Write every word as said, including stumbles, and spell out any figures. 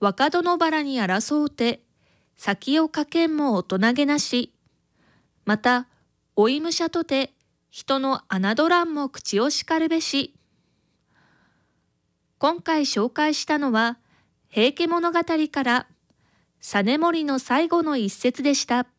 若殿原に争うて、先をかけんも大人げなし。また、老い武者とて、人の侮らんも口をしかるべし。今回紹介したのは、平家物語から、実盛の最後の一節でした。